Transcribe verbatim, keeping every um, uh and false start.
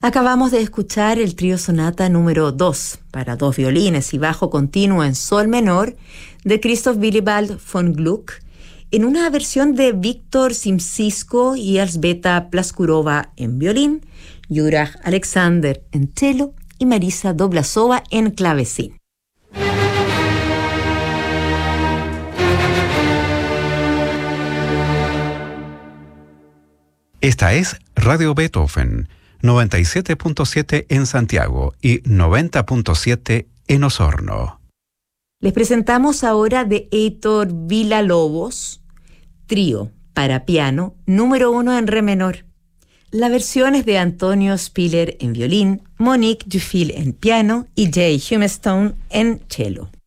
Acabamos de escuchar el trío sonata número dos para dos violines y bajo continuo en sol menor de Christoph Willibald von Gluck en una versión de Víctor Simsisko y Elżbieta Plaskurova en violín, Juraj Alexander en cello y Marisa Doblasova en clavecín. Esta es Radio Beethoven, noventa y siete punto siete en Santiago y noventa punto siete en Osorno. Les presentamos ahora de Heitor Villa-Lobos, trío para piano número uno en re menor. La versión es de Antonio Spiller en violín, Monique Dufil en piano y Jay Humestone en cello.